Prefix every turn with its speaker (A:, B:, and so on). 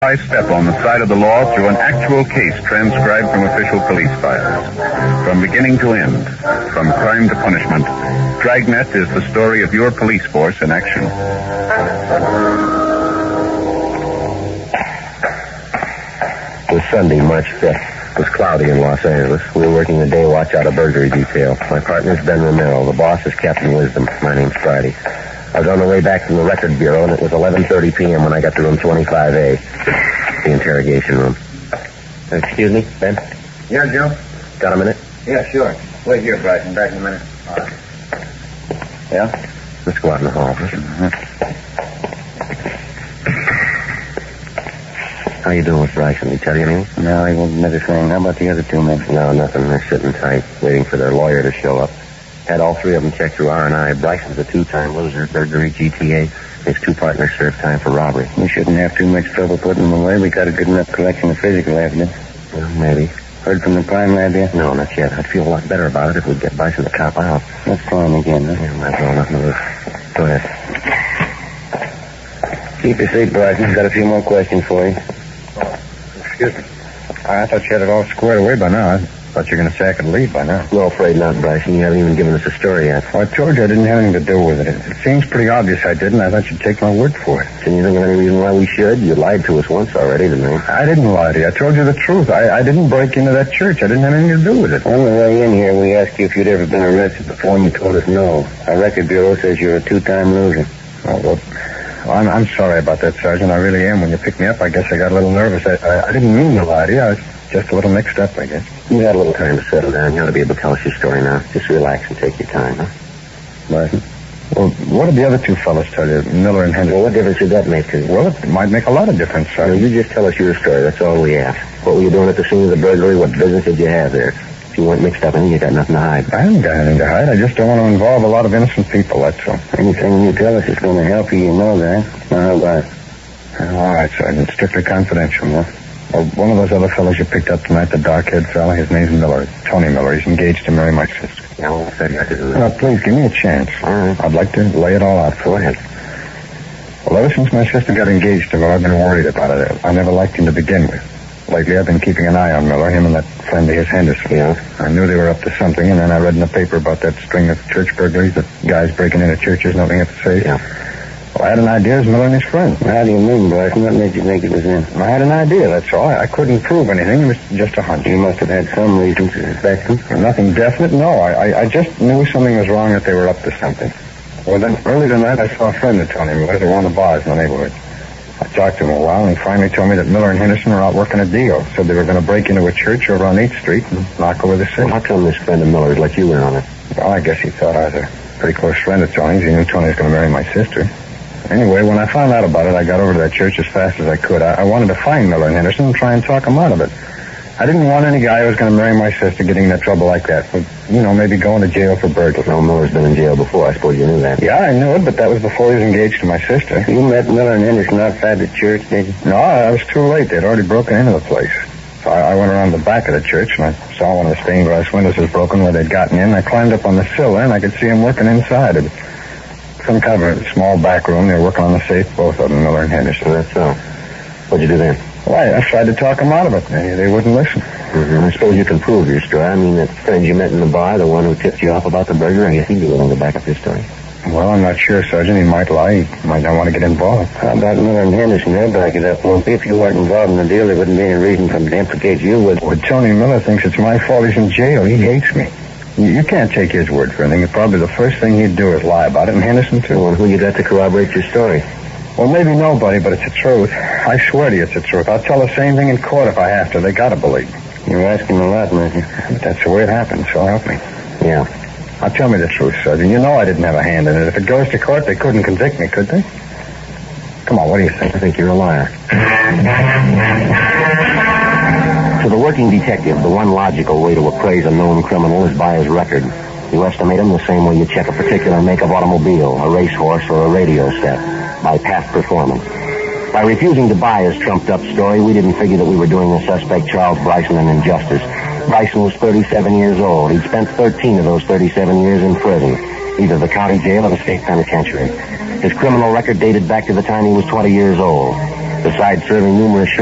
A: By step on the side of the law through an actual case transcribed from official police files. From beginning to end, from crime to punishment, Dragnet is the story of your police force in action.
B: It was Sunday, March 5th. It was cloudy in Los Angeles. We were working the day watch out of burglary detail. My partner's Ben Romero. The boss is Captain Wisdom. My name's Friday. I was on the way back from the record bureau, and it was 11:30 p.m. when I got to room 25A, the interrogation room. Excuse me, Ben?
C: Yeah, Joe?
B: Got a minute?
C: Yeah, sure. Wait here, Bryson. Back in a minute. All right.
B: Yeah? Let's go out in the hall. How you doing with Bryson? Did he tell you anything?
C: No, he won't admit a thing. How about the other two men?
B: No, nothing. They're sitting tight, waiting for their lawyer to show up. Had all three of them checked through R&I. Bryson's a 2-time loser, burglary, GTA. His two partners served time for robbery.
C: We shouldn't have too much trouble putting them away. We got a good enough collection of physical evidence.
B: Well, maybe.
C: Heard from the crime lab yet?
B: No, not yet. I'd feel a lot better about it if we'd get Bryson to cop out.
C: Let's call him again, huh?
B: Yeah, might as well not move. Go ahead.
C: Keep your seat, Bryson. I've got a few more questions for you.
A: Excuse me. I thought you had it all squared away by now. I thought you were going to say I could leave by now.
B: No, afraid not, Bryson. You haven't even given us a story yet.
A: Well, I told you I didn't have anything to do with it. It seems pretty obvious I did, and I thought you'd take my word for it.
B: Can you think of any reason why we should? You lied to us once already, didn't you?
A: I didn't lie to you. I told you the truth. I didn't break into that church. I didn't have anything to do with it.
C: On the way in here, we asked you if you'd ever been arrested before, and you told us no. Our record bureau says you're a 2-time loser.
A: Oh, well, I'm sorry about that, Sergeant. I really am. When you picked me up, I guess I got a little nervous. I didn't mean to lie to you. I was just a little mixed up, I guess.
B: You had a little time to settle down. You ought to be able to tell us your story now. Just relax and take your time, huh?
A: Martin? Well, what did the other two fellas tell you, Miller and Henderson?
B: Well, what difference did that make to you?
A: Well, it might make a lot of difference,
B: No,
A: Sergeant.
B: you just tell us your story. That's all we ask. What were you doing at the scene of the burglary? What business did you have there? If you weren't mixed up in it, you got nothing to hide.
A: I haven't got anything to hide. I just don't want to involve a lot of innocent people, that's all.
C: Anything you tell us is going to help you, you know that. Now, how about it?
A: All right, Sergeant. Strictly confidential, huh? Well, one of those other fellows you picked up tonight, the dark-haired fella, his name's Miller. Tony Miller. He's engaged to marry my sister.
B: Yeah, well, what's that got to do with it?
A: Now, please, give me a chance.
B: All right.
A: I'd like to lay it all out for you. Well, ever since my sister got engaged to Miller, I've been worried about it. I never liked him to begin with. Lately, I've been keeping an eye on Miller, him and that friend of his, Henderson.
B: Yeah?
A: I knew they were up to something, and then I read in the paper about that string of church burglaries, that guys breaking into churches, nothing to say.
B: Yeah.
A: Well, I had an idea it was Miller and his friend.
C: How do you mean, Bryson? What made you think it was him?
A: I had an idea, that's all. I couldn't prove anything. It was just a hunch.
C: You must have had some reason to suspect him.
A: Nothing definite, no. I just knew something was wrong, that they were up to something. Well, then, early tonight, I saw a friend of Tony Miller. They were on the bars in the neighborhood. I talked to him a while, and he finally told me that Miller and Henderson were out working a deal. Said they were going to break into a church over on 8th Street and knock over the safe.
B: Well, how come this friend of Miller's let you in on it?
A: Well, I guess he thought I was a pretty close friend of Tony's. He knew Tony was going to marry my sister. Anyway, when I found out about it, I got over to that church as fast as I could. I wanted to find Miller and Henderson and try and talk them out of it. I didn't want any guy who was going to marry my sister getting into trouble like that. But, maybe going to jail for burglary.
B: No, Miller's been in jail before. I suppose you knew that.
A: Yeah, I knew it, but that was before he was engaged to my sister.
C: You met Miller and Henderson outside the church, did you?
A: No, I was too late. They'd already broken into the place. So I went around the back of the church, and I saw one of the stained glass windows was broken where they'd gotten in. I climbed up on the sill there, and I could see them working inside. It was some kind of a small back room. They were working on the safe, both of them, Miller and Henderson.
B: So that's so. What'd you do then?
A: Well, I tried to talk them out of it. They wouldn't listen.
B: Mm-hmm. I suppose you can prove your story. I mean, that friend you met in the bar, the one who tipped you off about the burger, I guess he'd be willing to back up his story.
A: Well, I'm not sure, Sergeant. He might lie. He might not want to get involved.
C: How about Miller and Henderson? They'll back it up. Well, if you weren't involved in the deal, there wouldn't be any reason for them to implicate you, would
A: Well, Tony Miller thinks it's my fault he's in jail. He hates me. You can't take his word for anything. Probably the first thing he'd do is lie about it, and Henderson, too.
B: Well, and who you got to corroborate your story?
A: Well, maybe nobody, but it's the truth. I swear to you it's the truth. I'll tell the same thing in court if I have to. They gotta believe me.
C: You're asking a lot, Matthew.
A: But that's the way it happened, so help me.
B: Yeah.
A: Now, tell me the truth, Sergeant. You know I didn't have a hand in it. If it goes to court, they couldn't convict me, could they? Come on, what do you think?
B: I think you're a liar. To the working detective, the one logical way to appraise a known criminal is by his record. You estimate him the same way you check a particular make of automobile, a racehorse, or a radio set, by past performance. By refusing to buy his trumped-up story, we didn't figure that we were doing the suspect Charles Bryson an injustice. Bryson was 37 years old. He'd spent 13 of those 37 years in prison, either the county jail or the state penitentiary. His criminal record dated back to the time he was 20 years old. Besides serving numerous